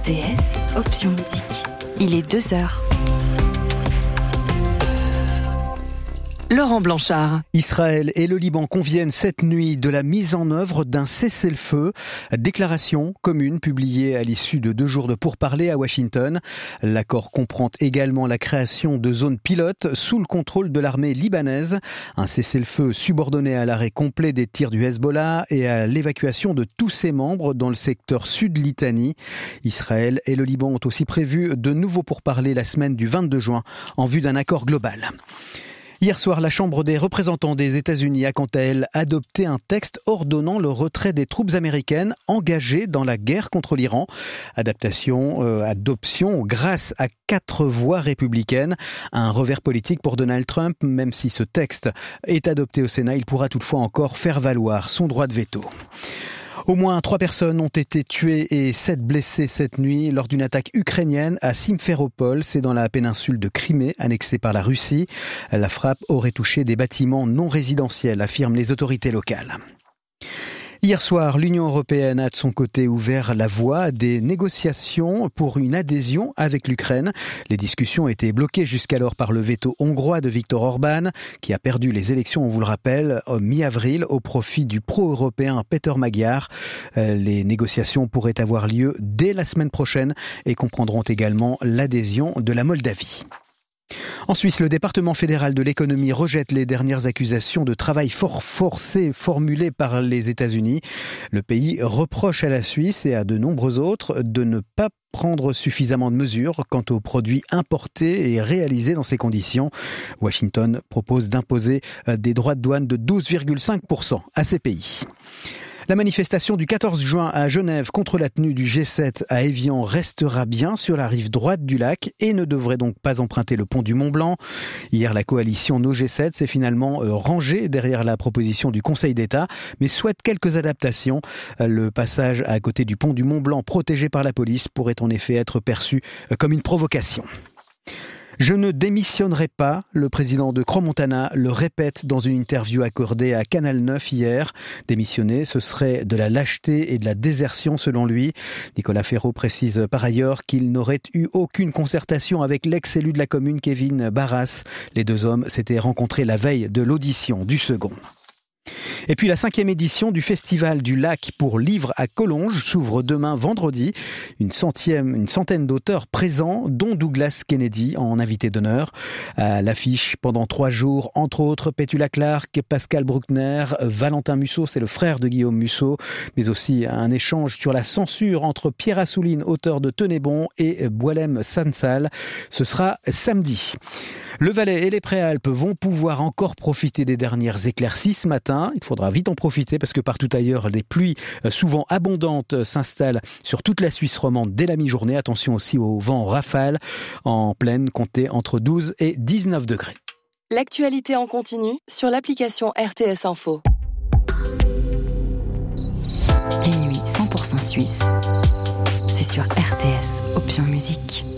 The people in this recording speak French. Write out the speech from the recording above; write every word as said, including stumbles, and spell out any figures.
T S, option musique. Il est deux heures. Laurent Blanchard. Israël et le Liban conviennent cette nuit de la mise en œuvre d'un cessez-le-feu. Déclaration commune publiée à l'issue de deux jours de pourparlers à Washington. L'accord comprend également la création de zones pilotes sous le contrôle de l'armée libanaise. Un cessez-le-feu subordonné à l'arrêt complet des tirs du Hezbollah et à l'évacuation de tous ses membres dans le secteur sud-Litanie. Israël et le Liban ont aussi prévu de nouveaux pourparlers la semaine du vingt-deux juin en vue d'un accord global. Hier soir, la Chambre des représentants des États-Unis a quant à elle adopté un texte ordonnant le retrait des troupes américaines engagées dans la guerre contre l'Iran. Adaptation, euh, adoption grâce à quatre voix républicaines. Un revers politique pour Donald Trump, même si ce texte est adopté au Sénat, il pourra toutefois encore faire valoir son droit de veto. Au moins trois personnes ont été tuées et sept blessées cette nuit lors d'une attaque ukrainienne à Simferopol. C'est dans la péninsule de Crimée, annexée par la Russie. La frappe aurait touché des bâtiments non résidentiels, affirment les autorités locales. Hier soir, l'Union européenne a de son côté ouvert la voie à des négociations pour une adhésion avec l'Ukraine. Les discussions étaient bloquées jusqu'alors par le veto hongrois de Viktor Orban, qui a perdu les élections, on vous le rappelle, mi-avril au profit du pro-européen Péter Magyar. Les négociations pourraient avoir lieu dès la semaine prochaine et comprendront également l'adhésion de la Moldavie. En Suisse, le département fédéral de l'économie rejette les dernières accusations de travail fort forcé formulées par les États-Unis. Le pays reproche à la Suisse et à de nombreux autres de ne pas prendre suffisamment de mesures quant aux produits importés et réalisés dans ces conditions. Washington propose d'imposer des droits de douane de douze virgule cinq pour cent à ces pays. La manifestation du quatorze juin à Genève contre la tenue du G sept à Évian restera bien sur la rive droite du lac et ne devrait donc pas emprunter le pont du Mont-Blanc. Hier, la coalition No G sept s'est finalement rangée derrière la proposition du Conseil d'État, mais souhaite quelques adaptations. Le passage à côté du pont du Mont-Blanc protégé par la police pourrait en effet être perçu comme une provocation. Je ne démissionnerai pas, le président de Crans-Montana le répète dans une interview accordée à Canal neuf hier. Démissionner, ce serait de la lâcheté et de la désertion selon lui. Nicolas Ferraud précise par ailleurs qu'il n'aurait eu aucune concertation avec l'ex-élu de la commune Kevin Barras. Les deux hommes s'étaient rencontrés la veille de l'audition du second. Et puis la cinquième édition du Festival du Lac pour livres à Collonges s'ouvre demain vendredi. Une centième, une centaine d'auteurs présents, dont Douglas Kennedy en invité d'honneur. À l'affiche pendant trois jours, entre autres Petula Clark, Pascal Bruckner, Valentin Musso, c'est le frère de Guillaume Musso, mais aussi un échange sur la censure entre Pierre Assouline, auteur de Tenez bon, et Boilem Sansal. Ce sera samedi. Le Valais et les Préalpes vont pouvoir encore profiter des dernières éclaircies ce matin. Il faudra vite en profiter parce que partout ailleurs, des pluies souvent abondantes s'installent sur toute la Suisse romande dès la mi-journée. Attention aussi au vent rafale. En pleine, comptez entre douze et dix-neuf degrés. L'actualité en continu sur l'application R T S Info. Les nuits cent pour cent suisse, c'est sur R T S, option musique.